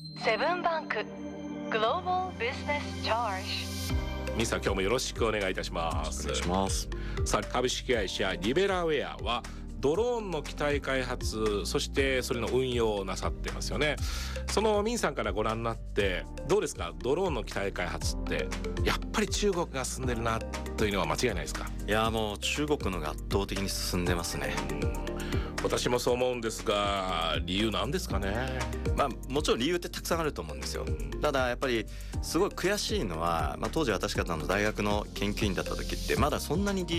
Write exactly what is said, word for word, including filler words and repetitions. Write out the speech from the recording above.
セブンバンクグローバルビジネスチャージ。 ミさん、今日もよろしくお願いいたします。 お願いします。 さあ、株式会社リベラウェアはドローンの機体開発、そしてそれの運用をなさってますよね。そのミンさんからご覧になってどうですか？ドローンの機体開発ってやっぱり中国が進んでるなというのは間違いないですか？ いやもう中国のが圧倒的に進んでますね。 私もそう思うんですが、理由なんですかね？ まあもちろん理由ってたくさんあると思うんですよ。ただやっぱりすごい悔しいのは、まあ、当時私方の大学の研究員だった時ってまだそんなに